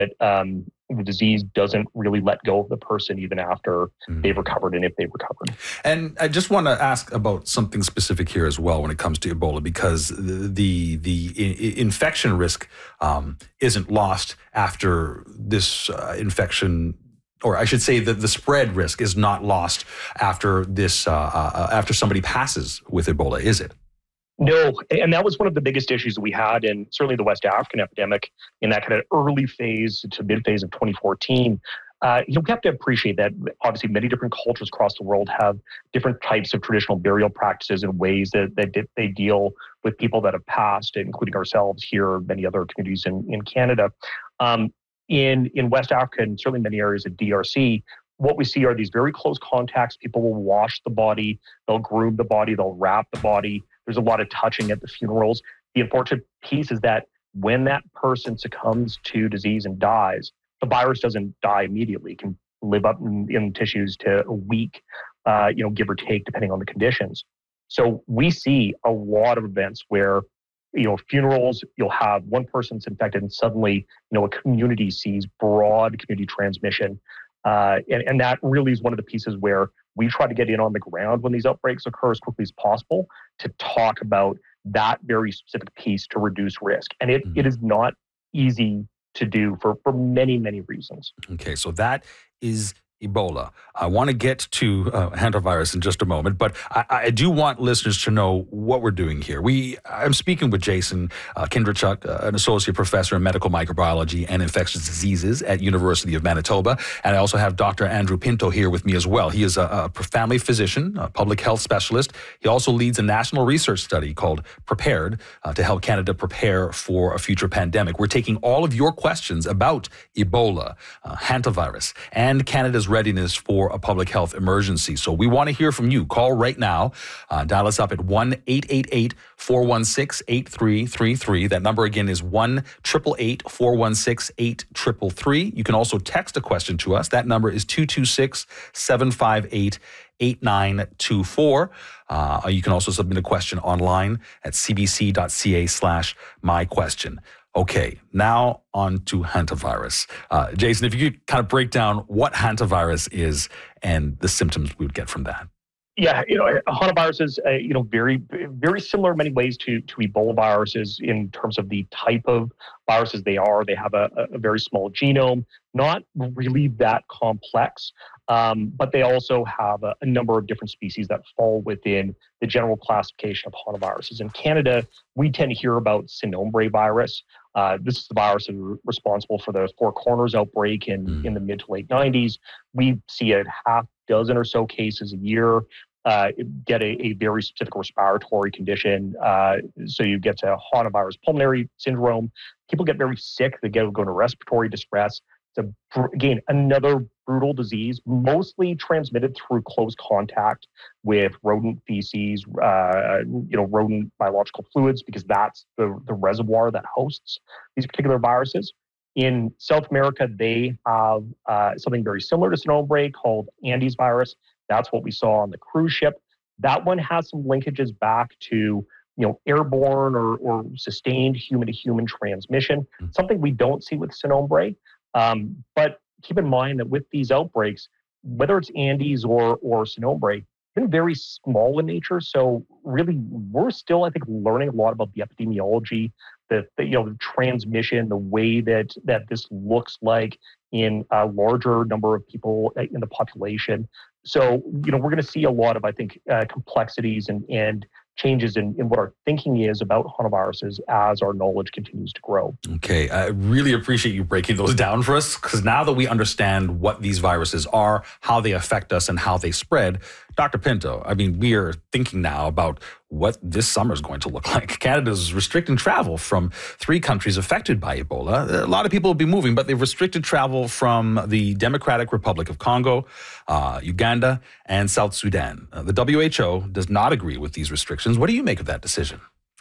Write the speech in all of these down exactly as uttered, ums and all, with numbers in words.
um, the disease doesn't really let go of the person even after mm. they've recovered and if they've recovered. And I just want to ask about something specific here as well when it comes to Ebola, because the the, the infection risk um, isn't lost after this uh, infection, or I should say that the spread risk is not lost after this uh, uh, after somebody passes with Ebola, is it? No, and that was one of the biggest issues that we had in certainly the West African epidemic in that kind of early phase to mid phase of twenty fourteen. Uh, you have to appreciate that obviously many different cultures across the world have different types of traditional burial practices and ways that, that they deal with people that have passed, including ourselves here, many other communities in, in Canada. Um, in, in West Africa and certainly many areas of D R C, what we see are these very close contacts. People will wash the body, they'll groom the body, they'll wrap the body. There's a lot of touching at the funerals. The unfortunate piece is that when that person succumbs to disease and dies, the virus doesn't die immediately. It can live up in, in tissues to a week, uh, you know, give or take, depending on the conditions. So we see a lot of events where, you know, funerals, you'll have one person's infected and suddenly, you know, a community sees broad community transmission. Uh, and, and that really is one of the pieces where we try to get in on the ground when these outbreaks occur as quickly as possible to talk about that very specific piece to reduce risk. And it, mm-hmm. it is not easy to do for, for many, many reasons. Okay, so that is Ebola. I want to get to uh, hantavirus in just a moment, but I, I do want listeners to know what we're doing here. We, I'm speaking with Jason uh, Kindrachuk, uh, an associate professor in medical microbiology and infectious diseases at University of Manitoba, and I also have Doctor Andrew Pinto here with me as well. He is a, a family physician, a public health specialist. He also leads a national research study called Prepared uh, to help Canada prepare for a future pandemic. We're taking all of your questions about Ebola, uh, hantavirus, and Canada's readiness for a public health emergency. So we want to hear from you. Call right now. Uh, dial us up at one eight eight eight, four one six, eight three three three. That number again is one eight eight eight, four one six, eight three three. You can also text a question to us. That number is two two six, seven five eight, eight nine two four. Uh, you can also submit a question online at cbc.ca slash my question. Okay, now on to hantavirus. Uh, Jason, if you could kind of break down what hantavirus is and the symptoms we would get from that. Yeah, you know, hantavirus is, uh, you know, very, very similar in many ways to, to Ebola viruses in terms of the type of viruses they are. They have a, a very small genome, not really that complex, um, but they also have a, a number of different species that fall within the general classification of hantaviruses. In Canada, we tend to hear about Cynombre virus. Uh, this is the virus responsible for the Four Corners outbreak in, mm. in the mid to late nineties. We see a half dozen or so cases a year, uh, get a, a very specific respiratory condition. Uh, so you get to hantavirus pulmonary syndrome. People get very sick. They go, go into respiratory distress. It's, a, again, another brutal disease, mostly transmitted through close contact with rodent feces, uh, you know, rodent biological fluids, because that's the, the reservoir that hosts these particular viruses. In South America, they have uh, something very similar to Cynombre called Andes virus. That's what we saw on the cruise ship. That one has some linkages back to, you know, airborne or, or sustained human-to-human transmission, mm-hmm. something we don't see with Cynombre. Um, but keep in mind that with these outbreaks, whether it's Andes or or Cynombre, been very small in nature. So really, we're still, I think, learning a lot about the epidemiology, the, the you know the transmission, the way that that this looks like in a larger number of people in the population. So you know we're going to see a lot of, I think, uh, complexities and and changes in, in what our thinking is about hantaviruses as our knowledge continues to grow. Okay, I really appreciate you breaking those down for us, because now that we understand what these viruses are, how they affect us, and how they spread, Doctor Pinto, I mean, we are thinking now about what this summer is going to look like. Canada's restricting travel from three countries affected by Ebola. A lot of people will be moving, but they've restricted travel from the Democratic Republic of Congo, uh, Uganda, and South Sudan. Uh, the W H O does not agree with these restrictions. What do you make of that decision?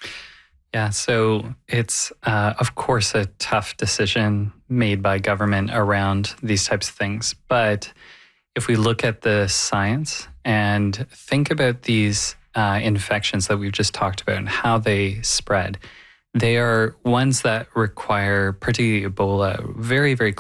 Yeah, so it's, uh, of course, a tough decision made by government around these types of things. But if we look at the science and think about these uh, infections that we've just talked about and how they spread, They are ones that require, particularly Ebola, very, very